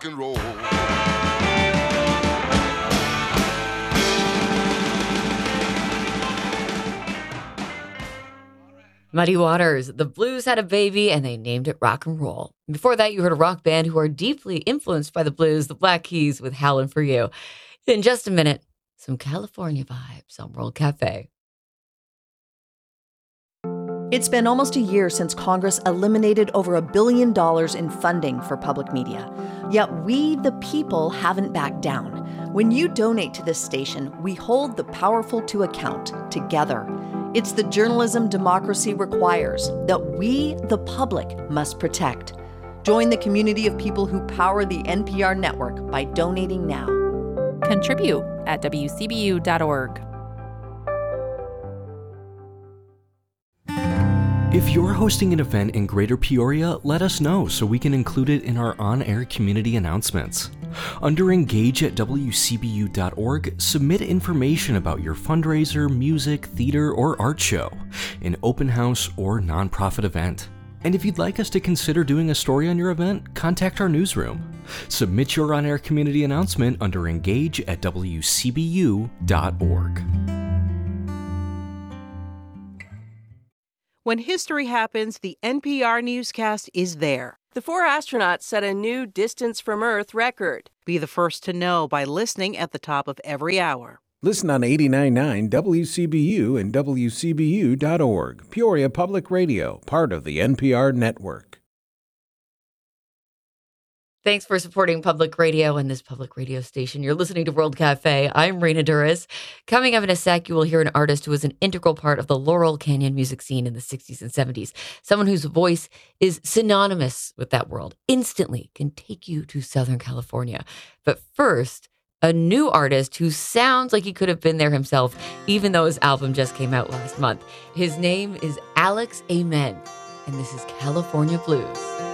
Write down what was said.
and roll. Muddy Waters, the blues had a baby and they named it rock and roll. Before that, you heard a rock band who are deeply influenced by the blues, the Black Keys with Howlin' for You. In just a minute, some California vibes on World Cafe. It's been almost a year since Congress eliminated over $1 billion in funding for public media. Yet we, the people, haven't backed down. When you donate to this station, we hold the powerful to account together. It's the journalism democracy requires that we, the public, must protect. Join the community of people who power the NPR network by donating now. Contribute at WCBU.org. If you're hosting an event in Greater Peoria, let us know so we can include it in our on-air community announcements. Under Engage at WCBU.org, submit information about your fundraiser, music, theater, or art show, an open house, or nonprofit event. And if you'd like us to consider doing a story on your event, contact our newsroom. Submit your on-air community announcement under Engage at WCBU.org. When history happens, the NPR newscast is there. The 4 astronauts set a new distance from Earth record. Be the first to know by listening at the top of every hour. Listen on 89.9 WCBU and WCBU.org. Peoria Public Radio, part of the NPR network. Thanks for supporting public radio and this public radio station. You're listening to World Cafe. I'm Raina Duras. Coming up in a sec, you will hear an artist who was an integral part of the Laurel Canyon music scene in the 60s and 70s. Someone whose voice is synonymous with that world, instantly can take you to Southern California. But first, a new artist who sounds like he could have been there himself, even though his album just came out last month. His name is Alex Amen, and this is California Blues.